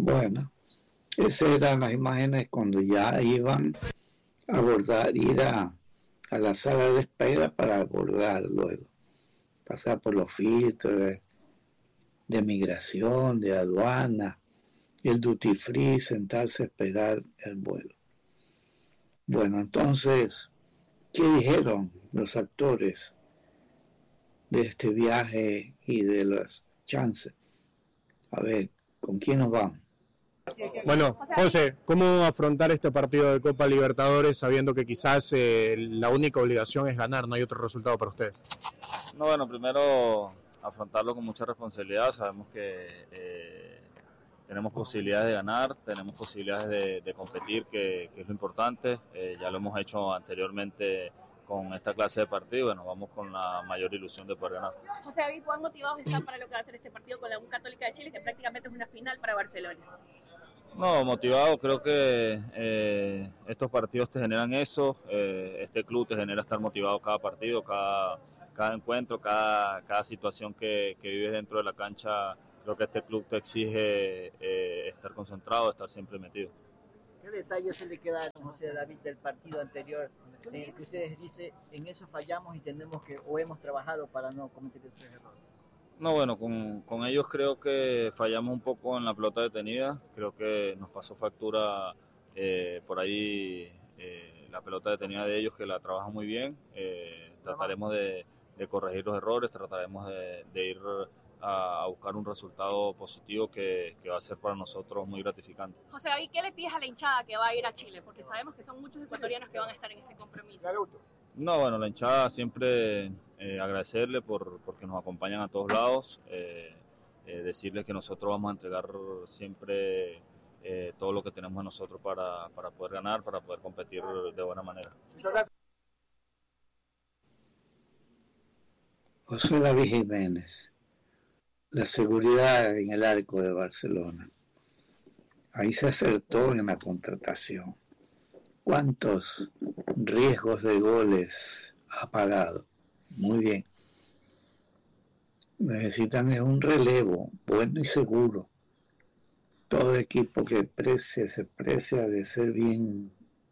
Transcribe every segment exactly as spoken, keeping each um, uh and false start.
Bueno, esas eran las imágenes cuando ya iban a abordar, ir a, a la sala de espera para abordar luego, pasar por los filtros de, de migración, de aduana, el duty free, sentarse a esperar el vuelo. Bueno, entonces, ¿qué dijeron los actores de este viaje y de las chances? A ver, ¿con quién nos vamos? Bueno, José, ¿cómo afrontar este partido de Copa Libertadores sabiendo que quizás eh, la única obligación es ganar, no hay otro resultado para ustedes? No, bueno, primero afrontarlo con mucha responsabilidad, sabemos que eh, tenemos posibilidades de ganar, tenemos posibilidades de, de competir, que, que es lo importante, eh, ya lo hemos hecho anteriormente con esta clase de partido, bueno, vamos con la mayor ilusión de poder ganar. José David, ¿cuán motivados están para lo que va a ser este partido con la U Católica de Chile, que prácticamente es una final para Barcelona? No, motivado, creo que eh, estos partidos te generan eso, eh, este club te genera estar motivado cada partido, cada, cada encuentro, cada, cada situación que, que vives dentro de la cancha. Creo que este club te exige eh, estar concentrado, estar siempre metido. ¿Qué detalles se le quedaron, José David, del partido anterior, en el que ustedes dicen, en eso fallamos y tenemos que, o hemos trabajado para no cometer esos errores? No, bueno, con, con ellos creo que fallamos un poco en la pelota detenida, creo que nos pasó factura eh, por ahí eh, la pelota detenida de ellos, que la trabajan muy bien, eh, trataremos de, de corregir los errores, trataremos de, de ir a, a buscar un resultado positivo que, que va a ser para nosotros muy gratificante. José David, ¿qué le pides a la hinchada que va a ir a Chile? Porque sabemos que son muchos ecuatorianos que van a estar en este compromiso. No, bueno, la hinchada siempre eh, agradecerle por porque nos acompañan a todos lados, eh, eh, decirles que nosotros vamos a entregar siempre eh, todo lo que tenemos en nosotros para, para poder ganar, para poder competir de buena manera. José David Jiménez, la seguridad en el arco de Barcelona. Ahí se acertó en la contratación. ¿Cuántos riesgos de goles ha pagado? Muy bien. Necesitan un relevo bueno y seguro. Todo equipo que precie, se precia de ser bien,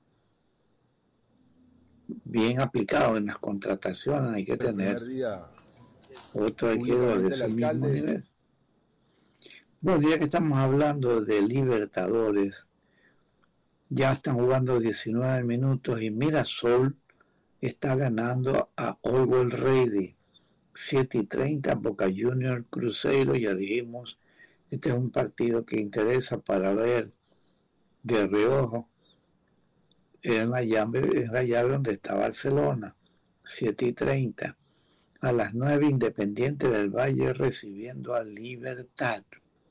bien aplicado en las contrataciones. Hay que tener otro arquero de ese mismo nivel. Bueno, ya que estamos hablando de Libertadores, ya están jugando diecinueve minutos y Mirasol está ganando a Always Ready. siete y treinta, Boca Juniors Cruzeiro, ya dijimos, este es un partido que interesa para ver de reojo en la llave, en la llave donde está Barcelona, siete y treinta. A las nueve, Independiente del Valle recibiendo a Libertad.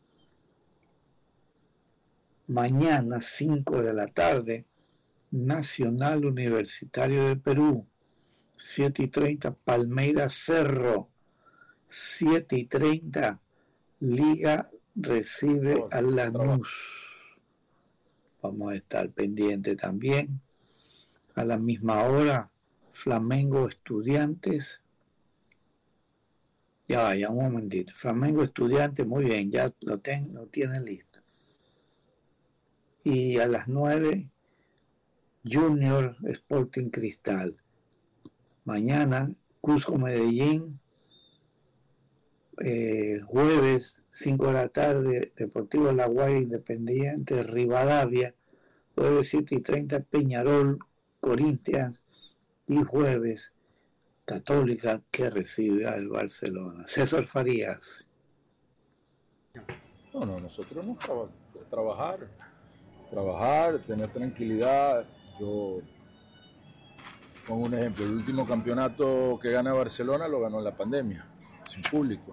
Mañana, cinco de la tarde, Nacional Universitario de Perú, siete y treinta, Palmeiras Cerro, siete y treinta, Liga recibe a Lanús. Vamos a estar pendientes también. A la misma hora, Flamengo Estudiantes. Ya vaya, un momentito. Flamengo Estudiantes, muy bien, ya lo, ten, lo tienen listo. Y a las nueve, Junior Sporting Cristal. Mañana, Cusco Medellín. Eh, jueves, cinco de la tarde, Deportivo La Guaira Independiente Rivadavia. Jueves, siete y treinta, Peñarol Corinthians. Y jueves, Católica, que recibe al Barcelona. César Farías. No, no, nosotros no traba, trabajar, trabajar, tener tranquilidad. Yo pongo un ejemplo, el último campeonato que gana Barcelona lo ganó en la pandemia, sin público.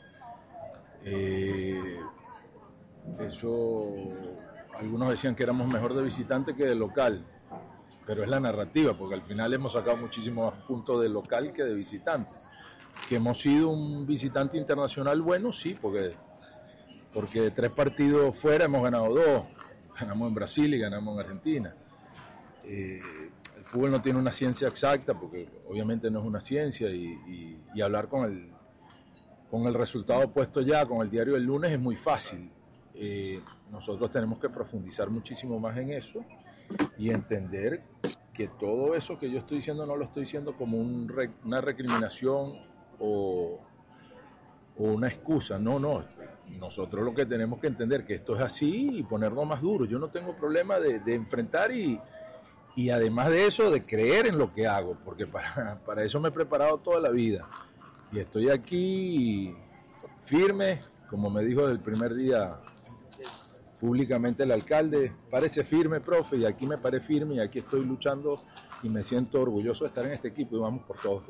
Eh, eso, algunos decían que éramos mejor de visitante que de local, pero es la narrativa, porque al final hemos sacado muchísimos puntos de local que de visitante. Que hemos sido un visitante internacional bueno, sí, porque, porque de tres partidos fuera hemos ganado dos. Ganamos en Brasil y ganamos en Argentina. Eh, el fútbol no tiene una ciencia exacta, porque obviamente no es una ciencia, y, y, y hablar con el, con el resultado puesto ya, con el diario del lunes, es muy fácil. eh, nosotros tenemos que profundizar muchísimo más en eso y entender que todo eso que yo estoy diciendo no lo estoy diciendo como un re, una recriminación o, o una excusa, no, no, nosotros lo que tenemos que entender que esto es así y ponerlo más duro. Yo no tengo problema de, de enfrentar y, y además de eso de creer en lo que hago, porque para, para eso me he preparado toda la vida y estoy aquí firme, como me dijo desde el primer día públicamente el alcalde, parece firme, profe, y aquí me paré firme y aquí estoy luchando y me siento orgulloso de estar en este equipo y vamos por todo.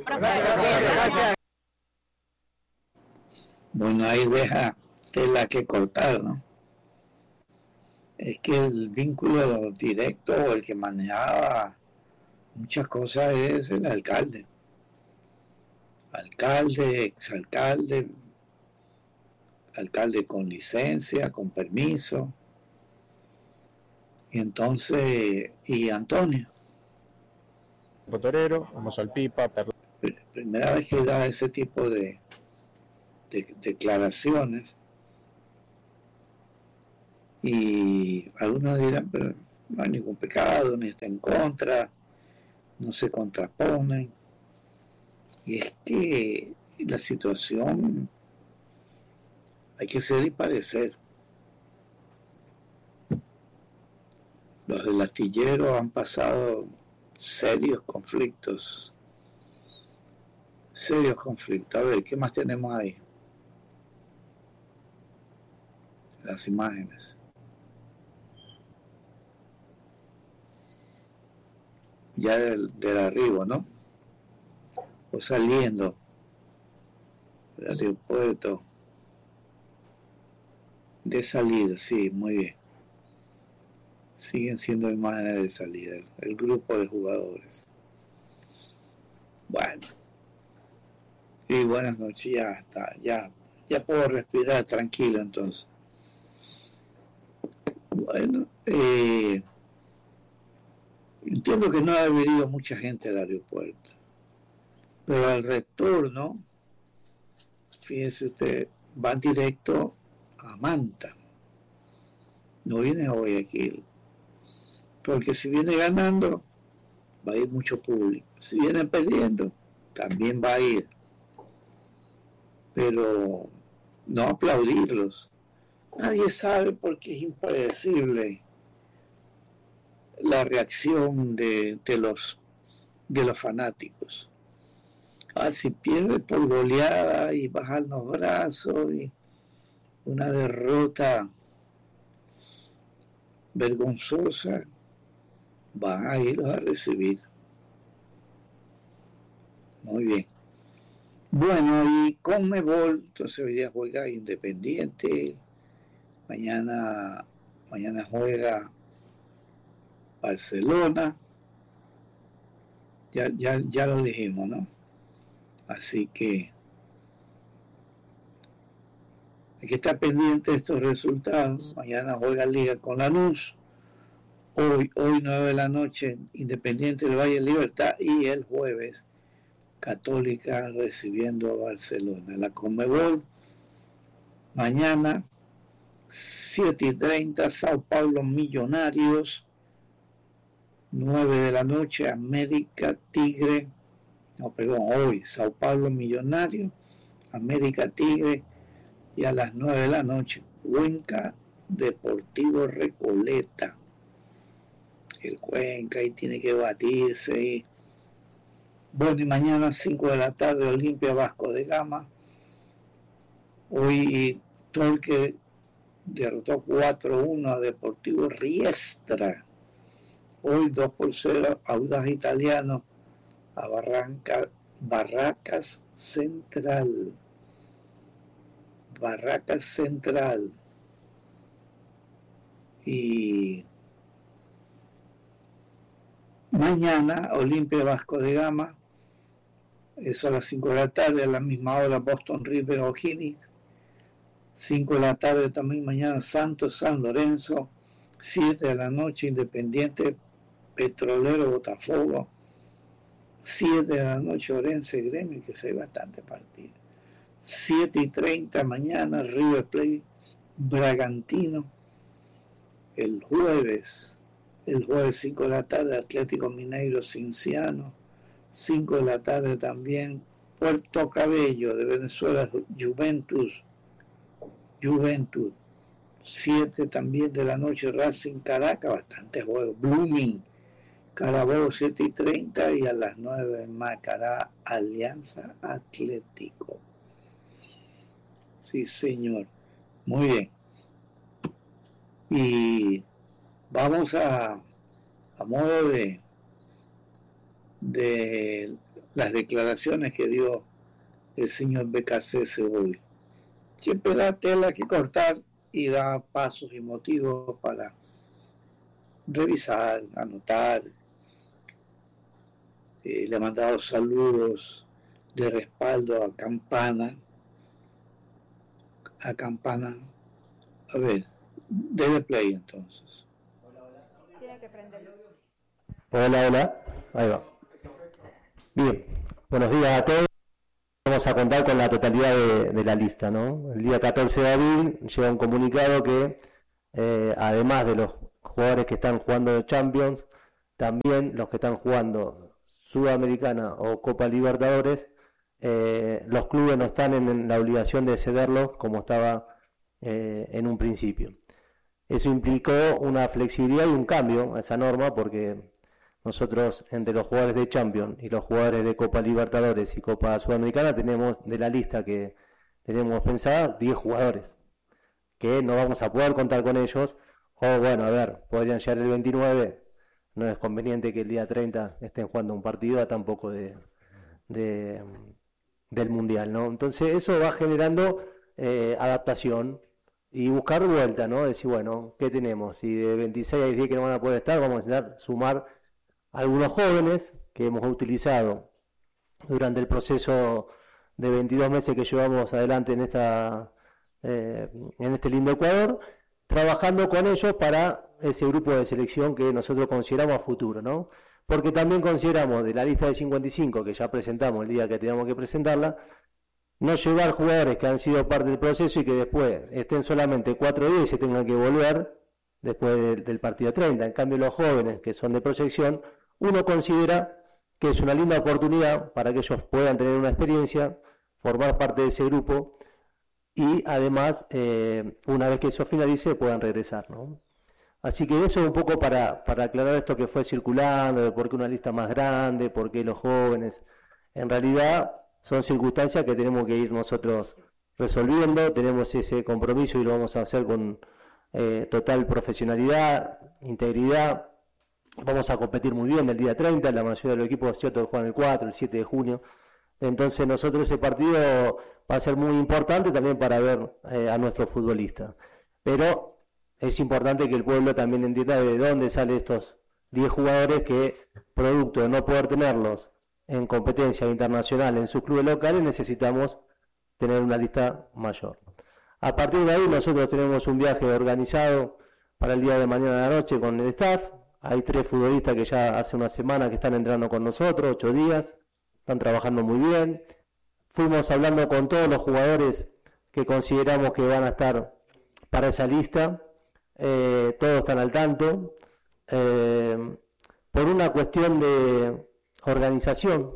Bueno, ahí deja tela que cortar, ¿no? Es que el vínculo directo o el que manejaba muchas cosas es el alcalde. Alcalde, exalcalde, alcalde con licencia, con permiso. Y entonces, y Antonio. Botorero, vamos al Pipa. Per... Primera vez que da ese tipo de, de declaraciones. Y algunos dirán, pero no hay ningún pecado, ni está en contra, no se contraponen. Y es que la situación hay que ser y parecer. Los del astillero han pasado serios conflictos. Serios conflictos. A ver, ¿qué más tenemos ahí? Las imágenes. Ya del, del arribo, ¿no? O saliendo del aeropuerto. De salida, sí, muy bien. Siguen siendo imágenes de salida, el, el grupo de jugadores. Bueno. Y buenas noches, ya está, ya, ya puedo respirar tranquilo entonces. Bueno, eh, entiendo que no ha venido mucha gente al aeropuerto, pero al retorno, fíjese usted, van directo a Manta, no viene a Guayaquil, porque si viene ganando va a ir mucho público, si viene perdiendo también va a ir, pero no aplaudirlos. Nadie sabe porque es impredecible la reacción de, de los de los fanáticos. Ah, si pierde por goleada y bajan los brazos y una derrota vergonzosa, van a ir a recibir. Muy bien. Bueno, y Conmebol, entonces hoy día juega Independiente, mañana, mañana juega Barcelona, ya, ya, ya lo dijimos, ¿no? Así que hay que estar pendiente de estos resultados. Mañana juega Liga con Lanús, hoy, hoy nueve de la noche, Independiente del Valle Libertad, y el jueves Católica recibiendo a Barcelona. La Conmebol, mañana siete y treinta, Sao Paulo Millonarios, nueve de la noche, América Tigre, no, perdón, hoy, Sao Paulo Millonarios, América Tigre, y a las nueve de la noche, Cuenca Deportivo Recoleta. El Cuenca ahí tiene que batirse. Y... bueno, y mañana cinco de la tarde, Olimpia Vasco de Gama. Hoy Torque derrotó cuatro uno a Deportivo Riestra. Hoy dos por cero, Audaz Italiano a Barranca, Barracas Central. Barracas Central. Y mañana, Olimpia Vasco de Gama, eso a las cinco de la tarde, a la misma hora, Boston River O'Higgins. cinco de la tarde también mañana, Santos San Lorenzo. siete de la noche, Independiente Petrolero Botafogo. siete de la noche, Orense Gremio, que se hay bastante partido. siete y treinta mañana, River Plate Bragantino. El jueves, el jueves cinco de la tarde, Atlético Mineiro Cinciano. cinco de la tarde también, Puerto Cabello de Venezuela, Juventus. Juventus. siete también de la noche, Racing Caracas, bastante juego. Blooming, Carabobo siete y treinta, y a las nueve Macará, Alianza Atlético. Sí, señor. Muy bien. Y vamos a, a modo de, de las declaraciones que dio el señor B K C hoy. Siempre da tela que cortar y da pasos y motivos para revisar, anotar. Eh, le he mandado saludos de respaldo a Campana. A Campana. A ver, dele play entonces. Tiene que prenderlo. Hola, hola. Ahí va. Bien, buenos días a todos. Vamos a contar con la totalidad de, de la lista, ¿no? El día catorce de abril llega un comunicado que, eh, además de los jugadores que están jugando Champions, también los que están jugando Sudamericana o Copa Libertadores, eh, los clubes no están en, en la obligación de cederlos como estaba eh, en un principio. Eso implicó una flexibilidad y un cambio a esa norma, porque nosotros, entre los jugadores de Champions y los jugadores de Copa Libertadores y Copa Sudamericana, tenemos de la lista que tenemos pensada diez jugadores, que no vamos a poder contar con ellos, o bueno, a ver, podrían llegar el veintinueve, no es conveniente que el día treinta estén jugando un partido tampoco de, de, del Mundial, ¿no? Entonces eso va generando eh, adaptación y buscar vuelta, ¿no? Decir, bueno, ¿qué tenemos? Si de veintiséis hay diez que no van a poder estar, vamos a intentar sumar algunos jóvenes que hemos utilizado durante el proceso de veintidós meses que llevamos adelante en esta eh, en este lindo Ecuador, trabajando con ellos para ese grupo de selección que nosotros consideramos a futuro, ¿no? Porque también consideramos de la lista de cincuenta y cinco que ya presentamos el día que teníamos que presentarla, no llevar jugadores que han sido parte del proceso y que después estén solamente cuatro días y se tengan que volver después del, del partido treinta. En cambio, los jóvenes que son de proyección, uno considera que es una linda oportunidad para que ellos puedan tener una experiencia, formar parte de ese grupo y además, eh, una vez que eso finalice, puedan regresar, ¿no? Así que eso es un poco para, para aclarar esto que fue circulando, de por qué una lista más grande, por qué los jóvenes. En realidad son circunstancias que tenemos que ir nosotros resolviendo, tenemos ese compromiso y lo vamos a hacer con eh, total profesionalidad, integridad. Vamos a competir muy bien el día treinta, la mayoría de los equipos cierto juegan el cuatro, el siete de junio. Entonces nosotros ese partido va a ser muy importante también para ver eh, a nuestros futbolistas. Pero es importante que el pueblo también entienda de dónde salen estos diez jugadores que, producto de no poder tenerlos en competencia internacional en sus clubes locales, necesitamos tener una lista mayor. A partir de ahí nosotros tenemos un viaje organizado para el día de mañana a la noche con el staff. Hay tres futbolistas que ya hace una semana que están entrando con nosotros, ocho días, están trabajando muy bien. Fuimos hablando con todos los jugadores que consideramos que van a estar para esa lista, eh, todos están al tanto. Eh, por una cuestión de organización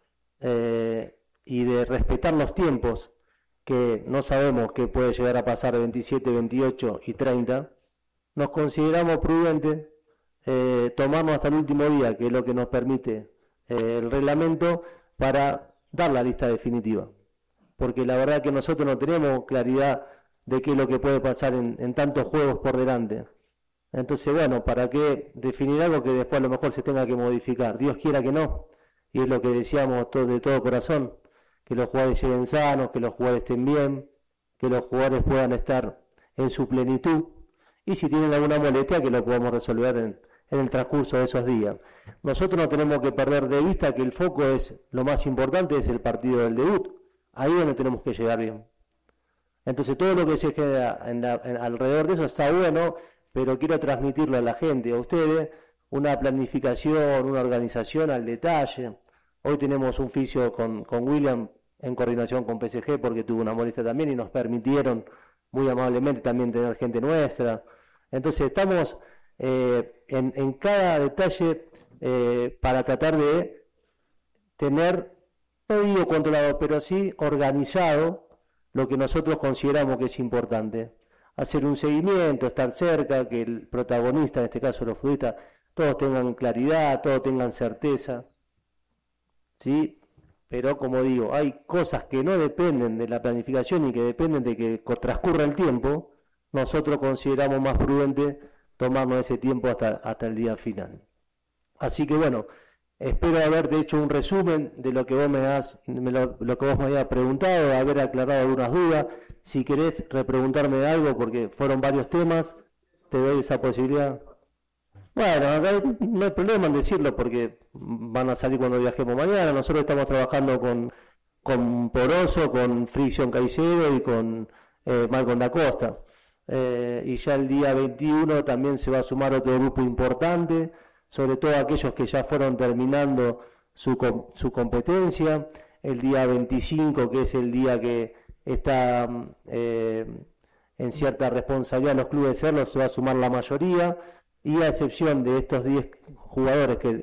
eh, y de respetar los tiempos, que no sabemos qué puede llegar a pasar veintisiete, veintiocho y treinta, nos consideramos prudentes Eh, tomarnos hasta el último día, que es lo que nos permite eh, el reglamento, para dar la lista definitiva, porque la verdad que nosotros no tenemos claridad de qué es lo que puede pasar en, en tantos juegos por delante. Entonces, bueno, ¿para qué definir algo que después a lo mejor se tenga que modificar? Dios quiera que no, y es lo que decíamos todo, de todo corazón, que los jugadores lleguen sanos, que los jugadores estén bien, que los jugadores puedan estar en su plenitud, y si tienen alguna molestia que lo podamos resolver en en el transcurso de esos días. Nosotros no tenemos que perder de vista que el foco es, lo más importante es el partido del debut, ahí es donde tenemos que llegar bien. Entonces todo lo que se queda en la, en, alrededor de eso está bueno, pero quiero transmitirle a la gente, a ustedes, una planificación, una organización al detalle. Hoy tenemos un fisio con, con William en coordinación con P S G porque tuvo una molestia también y nos permitieron muy amablemente también tener gente nuestra. Entonces estamos eh, en, en cada detalle eh, para tratar de tener, no digo controlado, pero sí organizado lo que nosotros consideramos que es importante. Hacer un seguimiento, estar cerca, que el protagonista, en este caso los futbolistas, todos tengan claridad, todos tengan certeza, ¿sí? Pero como digo, hay cosas que no dependen de la planificación y que dependen de que transcurra el tiempo. Nosotros consideramos más prudente tomarnos ese tiempo hasta, hasta el día final. Así que bueno, espero haberte hecho un resumen de lo que vos me has, lo, lo que vos me habías preguntado, haber aclarado algunas dudas. Si querés repreguntarme algo, porque fueron varios temas, te doy esa posibilidad. Bueno, acá no hay problema en decirlo porque van a salir cuando viajemos mañana. Nosotros estamos trabajando con, con Poroso, con Fricción Caicedo y con eh, Malcom da Costa. Eh, y ya el día veintiuno también se va a sumar otro grupo importante, sobre todo aquellos que ya fueron terminando su, su competencia. El día veinticinco, que es el día que está eh, en cierta responsabilidad los clubes de serlo, se va a sumar la mayoría. Y a excepción de estos diez jugadores que